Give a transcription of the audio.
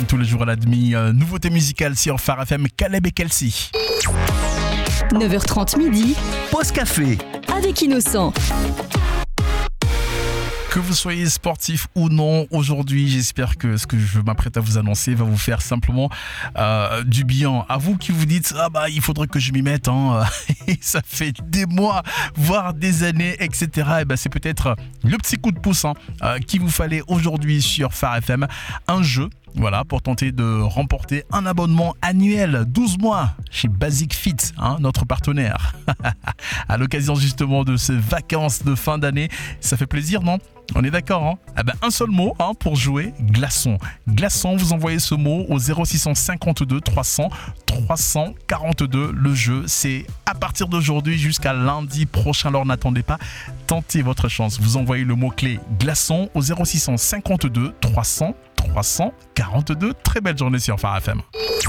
tous les jours à la demi. Nouveauté musicale sur Phare FM, Caleb et Kelsey. 9h30 midi, Pause café avec Innocent. Que vous soyez sportif ou non, aujourd'hui, j'espère que ce que je m'apprête à vous annoncer va vous faire simplement du bien. À vous qui vous dites, il faudrait que je m'y mette, et ça fait des mois, voire des années, etc. Et c'est peut-être le petit coup de pouce qu'il vous fallait aujourd'hui sur Phare FM. Un jeu. Voilà, pour tenter de remporter un abonnement annuel 12 mois chez Basic Fit, notre partenaire. À l'occasion justement de ces vacances de fin d'année, ça fait plaisir, non ? On est d'accord, un seul mot pour jouer, glaçon. Glaçon, vous envoyez ce mot au 0652 300 342. Le jeu, c'est à partir d'aujourd'hui jusqu'à lundi prochain. Alors n'attendez pas, tentez votre chance. Vous envoyez le mot-clé glaçon au 0652 300 342. Très belle journée sur Phare FM.